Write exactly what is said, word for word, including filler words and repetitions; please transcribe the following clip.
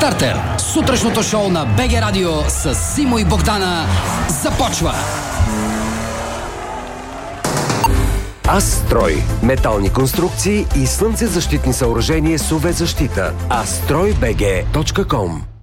Стартер. Сутрешното шоу на БГ Радио с Симо и Богдана започва. Астрой. Метални конструкции и слънцезащитни съоръжения с ю ви защита. астрой би джи точка ком